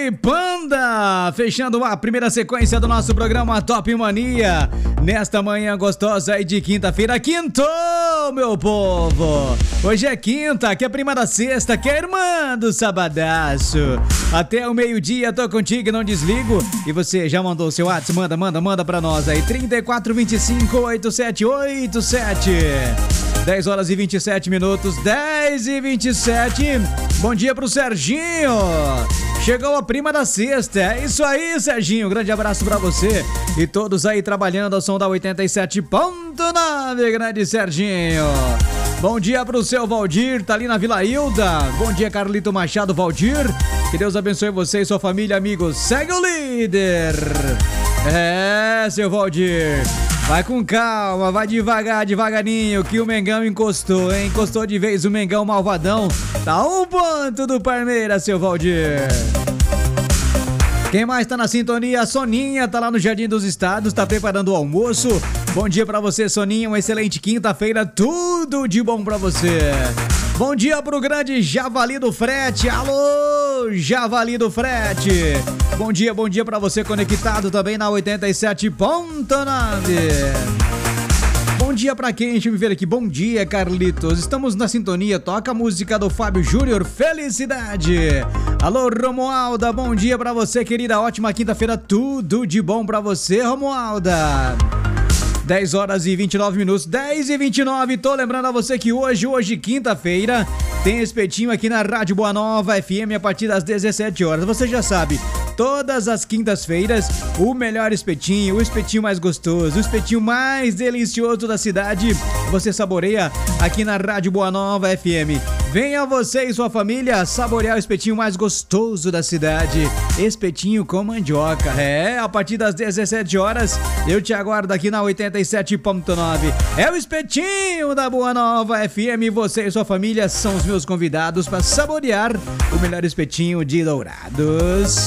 DJ Panda, fechando a primeira sequência do nosso programa Top Mania, nesta manhã gostosa e de quinta-feira. Quintou, meu povo! Hoje é quinta, que é prima da sexta, que é irmã do sabadaço. Até o meio-dia, tô contigo e não desligo. E você já mandou o seu WhatsApp? Manda pra nós aí, 3425-8787. 10 horas e 27 minutos, 10 e 27. Bom dia pro Serginho. Chegou a prima da sexta. É isso aí, Serginho. Grande abraço pra você e todos aí trabalhando ao som da 87.9, grande Serginho. Bom dia pro seu Valdir, tá ali na Vila Hilda. Bom dia, Carlito Machado, Valdir. Que Deus abençoe você e sua família, amigos. Segue o líder. É, seu Valdir. Vai com calma, vai devagarinho, que o Mengão encostou, hein? Encostou de vez o Mengão malvadão. Tá um ponto do Palmeiras, seu Valdir. Quem mais tá na sintonia? A Soninha tá lá no Jardim dos Estados, tá preparando o almoço. Bom dia pra você, Soninha, uma excelente quinta-feira, tudo de bom pra você. Bom dia pro grande Javali do Frete. Alô, Javali do Frete. Bom dia pra você conectado também na 87.9. Bom dia pra quem? Deixa eu me ver aqui. Bom dia, Carlitos. Estamos na sintonia. Toca a música do Fábio Júnior. Felicidade. Alô, Romualda. Bom dia pra você, querida. Ótima quinta-feira. Tudo de bom pra você, Romualda. 10 horas e 29 minutos, 10 e 29, tô lembrando a você que hoje quinta-feira, tem espetinho aqui na Rádio Boa Nova FM a partir das 17 horas, você já sabe, todas as quintas-feiras, o melhor espetinho, o espetinho mais gostoso, o espetinho mais delicioso da cidade, você saboreia aqui na Rádio Boa Nova FM. Venha você e sua família saborear o espetinho mais gostoso da cidade, espetinho com mandioca. É, a partir das 17 horas, eu te aguardo aqui na 87.9. É o espetinho da Boa Nova FM. Você e sua família são os meus convidados para saborear o melhor espetinho de Dourados.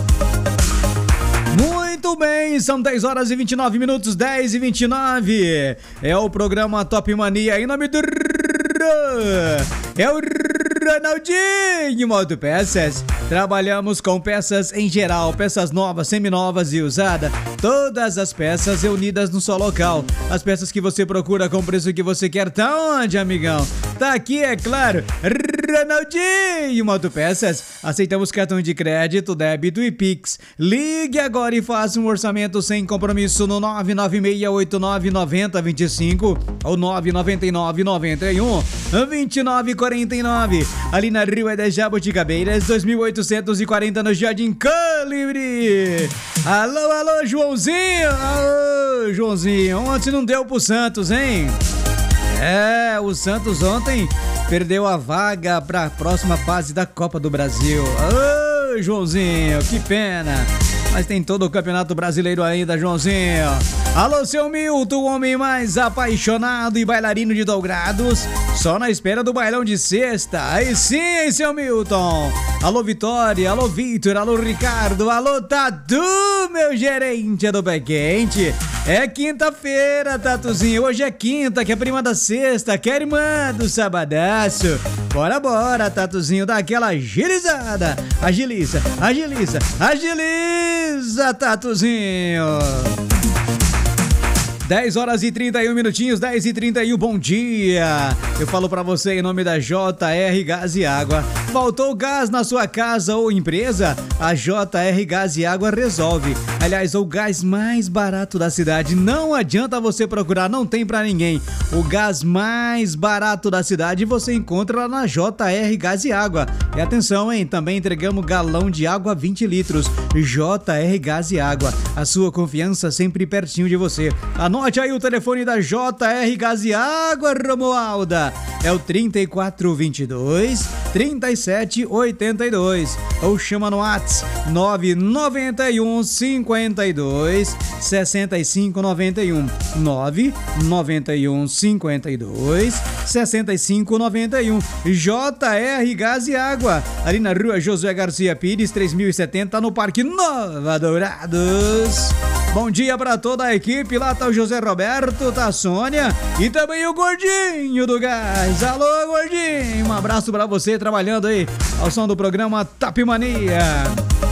Muito bem, são 10 horas e 29 minutos, 10 e 29. É o programa Top Mania em nome do... É o Ronaldinho Autopeças. Trabalhamos com peças em geral, peças novas, seminovas e usadas. Todas as peças reunidas num só local. As peças que você procura com o preço que você quer. Tá onde, amigão? Tá aqui, é claro. Ronaldinho Autopeças. Aceitamos cartão de crédito, débito e Pix. Ligue agora e faça um orçamento sem compromisso no 996899025 ou 999912949. Ali na Rua das Jaboticabeiras, 2840 no Jardim Colibri. Alô, Joãozinho. Alô, Joãozinho. Ontem não deu pro Santos, hein? É, o Santos ontem perdeu a vaga para a próxima fase da Copa do Brasil. Ô, Joãozinho, que pena. Mas tem todo o Campeonato Brasileiro ainda, Joãozinho. Alô, seu Milton, o homem mais apaixonado e bailarino de Dourados. Só na espera do bailão de sexta. Aí sim, hein, seu Milton. Alô, Vitória. Alô, Vitor. Alô, Ricardo. Alô, Tatu, meu gerente do Pé Quente. É quinta-feira, Tatuzinho. Hoje é quinta, que é prima da sexta, que é irmã do sabadaço. Bora, Tatuzinho, dá aquela agilizada. Agiliza, Tatuzinho. 10 horas e 31 minutinhos, 10 e 31, bom dia. Eu falo pra você em nome da JR Gás e Água. Faltou gás na sua casa ou empresa? A JR Gás e Água resolve. Aliás, o gás mais barato da cidade. Não adianta você procurar, não tem pra ninguém. O gás mais barato da cidade você encontra lá na JR Gás e Água. E atenção, hein? Também entregamos galão de água 20 litros. JR Gás e Água. A sua confiança sempre pertinho de você. Anote aí o telefone da JR Gás e Água, Romualda. É o 3422-3782. Ou chama no WhatsApp 991-52-6591. 991-52-6591. JR Gás e Água. Ali na Rua Josué Garcia Pires, 3070, no Parque Nova Dourados. Bom dia pra toda a equipe, lá tá o José Roberto, tá a Sônia e também o Gordinho do Gás. Alô, Gordinho, um abraço pra você trabalhando aí ao som do programa Top Mania.